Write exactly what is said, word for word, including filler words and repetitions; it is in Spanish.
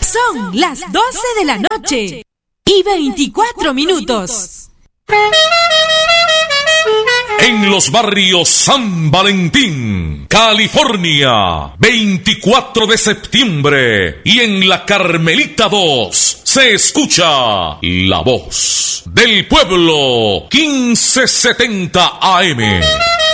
Son las doce de la noche y veinticuatro minutos. En los barrios San Valentín, California, veinticuatro de septiembre, y en la Carmelita dos, se escucha la voz del pueblo, quince setenta A M.